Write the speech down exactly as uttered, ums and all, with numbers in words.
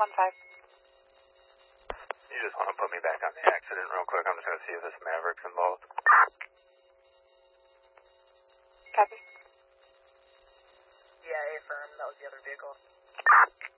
one five. You just want to put me back on the accident real quick. I'm just going to see if this Maverick's involved. Copy. Yeah, affirm. That was the other vehicle.